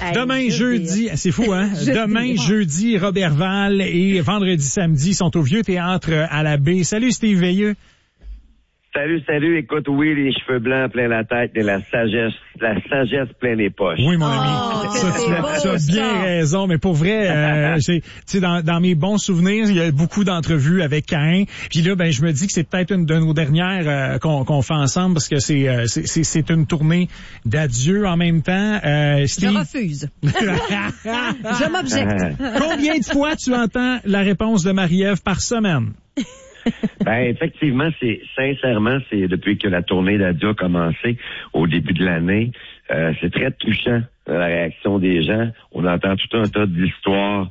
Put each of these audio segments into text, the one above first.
Demain, jeudi, c'est fou, hein? Demain, jeudi, Robert Val et vendredi, samedi sont au Vieux Théâtre à la Baie. Salut, Steve Veilleux. Salut. Écoute, oui, les cheveux blancs plein la tête et la sagesse plein les poches. Oui, mon ami. Tu as bien raison, mais pour vrai, tu sais, dans mes bons souvenirs, il y a beaucoup d'entrevues avec Caïn. Puis là, je me dis que c'est peut-être une de nos dernières qu'on fait ensemble parce que c'est une tournée d'adieu en même temps. Steve... Je refuse. Je m'objecte. Combien de fois tu entends la réponse de Marie-Ève par semaine? Effectivement, c'est depuis que la tournée d'adieu a commencé au début de l'année, c'est très touchant, la réaction des gens. On entend tout un tas d'histoires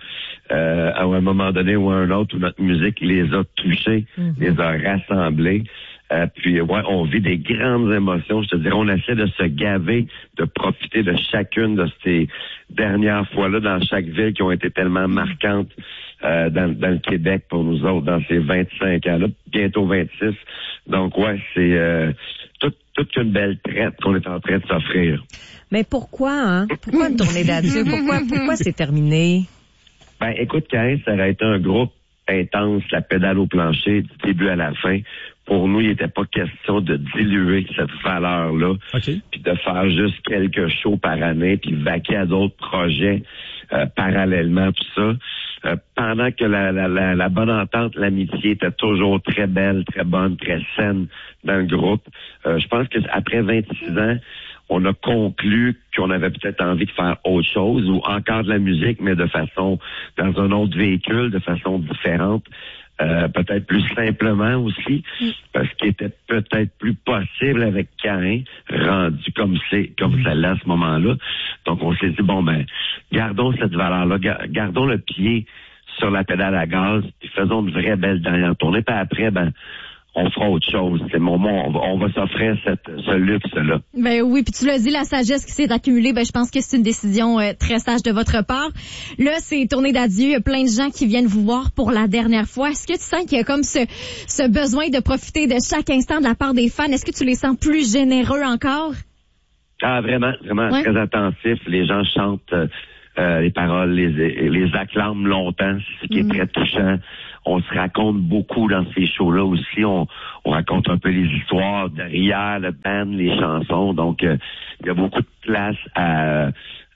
à un moment donné ou à un autre où notre musique les a touchés, les a rassemblés. Puis on vit des grandes émotions. Je te dirais, on essaie de se gaver, de profiter de chacune de ces dernières fois-là dans chaque ville qui ont été tellement marquantes dans le Québec pour nous autres dans ces 25 ans-là, bientôt 26. Donc c'est toute une belle traite qu'on est en train de s'offrir. Mais pourquoi une tournée d'adieu? Pourquoi c'est terminé? Écoute, Caïn, ça aurait été un groupe intense, la pédale au plancher, du début à la fin. Pour nous, il n'était pas question de diluer cette valeur-là, puis de faire juste quelques shows par année, puis vaquer à d'autres projets parallèlement, tout ça. Pendant que la bonne entente, l'amitié était toujours très belle, très bonne, très saine dans le groupe. Je pense qu'après 26 ans, on a conclu qu'on avait peut-être envie de faire autre chose ou encore de la musique, mais dans un autre véhicule, de façon différente. Peut-être plus simplement aussi, parce qu'il était peut-être plus possible avec Caïn, rendu comme ça l'est à ce moment-là. Donc, on s'est dit, gardons cette valeur-là, gardons le pied sur la pédale à gaz, puis faisons une vraie belle dernière tournée, puis après, on fera autre chose. C'est mon mot, on va s'offrir ce luxe-là. Oui, puis tu l'as dit, la sagesse qui s'est accumulée, je pense que c'est une décision très sage de votre part. Là, c'est tournée d'adieu, il y a plein de gens qui viennent vous voir pour la dernière fois. Est-ce que tu sens qu'il y a comme ce besoin de profiter de chaque instant de la part des fans? Est-ce que tu les sens plus généreux encore? Ah, vraiment, très attentif. Les gens chantent les paroles, les acclament longtemps, ce qui est très touchant. On se raconte beaucoup dans ces shows-là aussi. On raconte un peu les histoires derrière le band, les chansons. Donc, il y a beaucoup de place à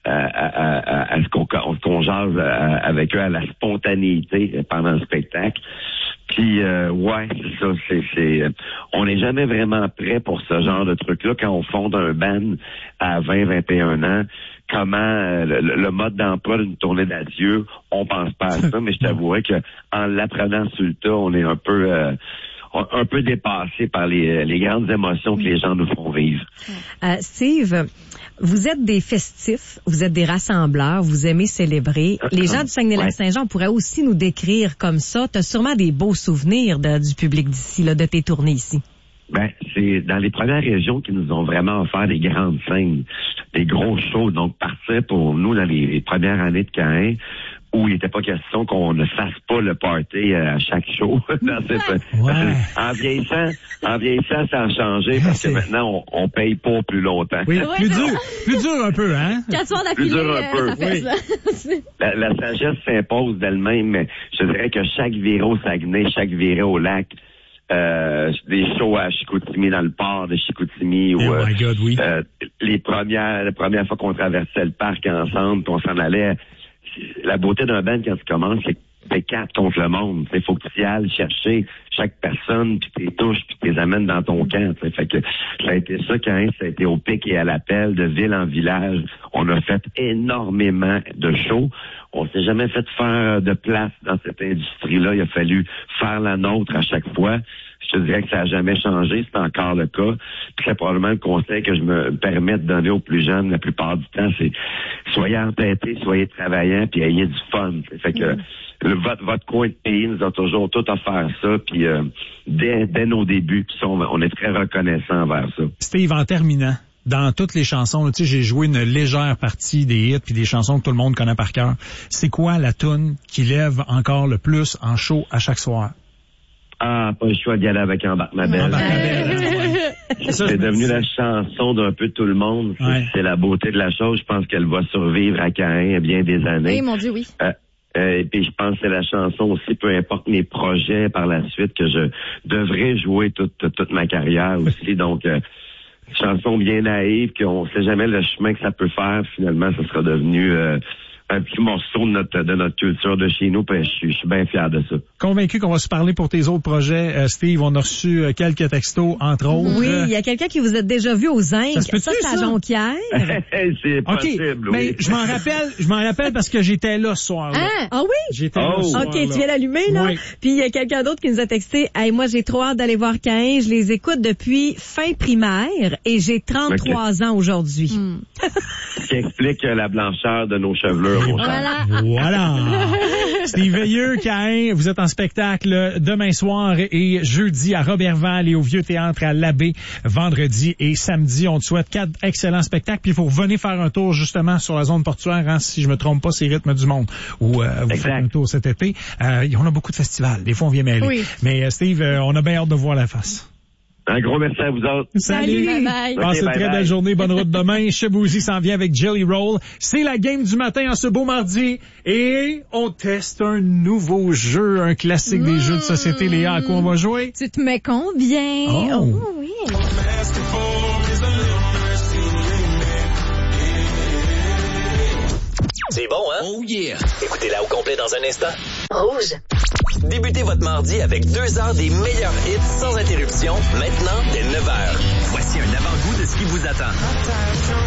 ce qu'on jase avec eux, à la spontanéité pendant le spectacle. Puis, c'est ça. On n'est jamais vraiment prêt pour ce genre de truc-là quand on fonde un band à 20-21 ans. Comment le mode d'emploi d'une tournée d'adieu, on pense pas à ça, mais je t'avouerais que en l'apprenant sur le tas, on est un peu dépassé par les grandes émotions que les gens nous font vivre. Steve, vous êtes des festifs, vous êtes des rassembleurs, vous aimez célébrer. Les gens du Saguenay-Lac-Saint-Jean pourraient aussi nous décrire comme ça. Tu as sûrement des beaux souvenirs du public d'ici, de tes tournées ici. C'est dans les premières régions qui nous ont vraiment offert des grandes scènes, des gros shows. Donc, partir pour nous dans les premières années de Caïn, où il n'était pas question qu'on ne fasse pas le party à chaque show. En vieillissant, ça a changé parce que maintenant, on paye pas plus longtemps. Oui, plus dur un peu, hein? 4 soirs d'affilée, plus dur un peu. La sagesse s'impose d'elle-même, mais je dirais que chaque virée au Saguenay, chaque virée au lac, des shows à Chicoutimi, dans le port de Chicoutimi, la première fois qu'on traversait le parc ensemble, qu'on s'en allait. La beauté d'un band quand tu commences, c'est que t'es 4 contre le monde. Il faut que tu y ailles chercher chaque personne, puis t'es touches, puis t'es amènes dans ton camp. T'sais. Fait que ça a été ça quand ça a été au pic et à l'appel, de ville en village. On a fait énormément de shows. On s'est jamais fait faire de place dans cette industrie-là. Il a fallu faire la nôtre à chaque fois. Je te dirais que ça n'a jamais changé, c'est encore le cas. Puis c'est probablement le conseil que je me permets de donner aux plus jeunes la plupart du temps, c'est soyez entêtés, soyez travaillants, puis ayez du fun. Fait que votre coin de pays nous a toujours tout offert ça, puis dès nos débuts, puis on est très reconnaissants envers ça. Steve, en terminant, dans toutes les chansons, tu sais, j'ai joué une légère partie des hits puis des chansons que tout le monde connaît par cœur. C'est quoi la toune qui lève encore le plus en show à chaque soir? Ah, pas le choix d'y aller avec Embarque ma belle. C'est devenu la chanson d'un peu tout le monde. Ouais. C'est la beauté de la chose. Je pense qu'elle va survivre à Caïn bien des années. Oui, mon Dieu, oui. Et puis je pense que c'est la chanson aussi, peu importe mes projets par la suite, que je devrais jouer toute ma carrière aussi. Donc, chanson bien naïve, qu'on sait jamais le chemin que ça peut faire. Finalement, ça sera devenu un petit morceau de notre culture de chez nous. Puis je suis bien fier de ça. Convaincu qu'on va se parler pour tes autres projets, Steve. On a reçu quelques textos, entre autres. Oui, il y a quelqu'un qui vous a déjà vu aux Zinc. Ça se peut-tu, c'est à Jonquière. C'est possible, mais oui. je m'en rappelle parce que j'étais là ce soir-là. Ah oui? J'étais là ce soir-là. OK, tu viens l'allumer, là? Oui. Puis il y a quelqu'un d'autre qui nous a texté. Hey, moi, j'ai trop hâte d'aller voir Caïn. Je les écoute depuis fin primaire et j'ai 33 ans aujourd'hui. Ce qui explique la blancheur de nos chevelures, mon cher. Voilà. Steve Veilleux, Caïn, vous êtes en spectacle demain soir et jeudi à Robertval et au Vieux Théâtre à l'Abbé, vendredi et samedi. On te souhaite 4 excellents spectacles. Puis il faut revenir faire un tour justement sur la zone portuaire, hein, si je me trompe pas, c'est Rythme du Monde, où vous faites un tour cet été. On a beaucoup de festivals. Des fois, on vient mêler. Oui. Mais Steve, on a bien hâte de voir la face. Un gros merci à vous autres. Salut. Bye-bye. Passez une très belle journée. Bonne route demain. Chabouzy s'en vient avec Jelly Roll. C'est la game du matin en ce beau mardi. Et on teste un nouveau jeu, un classique des jeux de société. Léa, à quoi on va jouer? Tu te mets combien? Oh oui. C'est bon, hein? Oh yeah! Écoutez-la au complet dans un instant. Rouge. Débutez votre mardi avec 2 heures des meilleurs hits sans interruption, maintenant dès 9h. Voici un avant-goût de ce qui vous attend.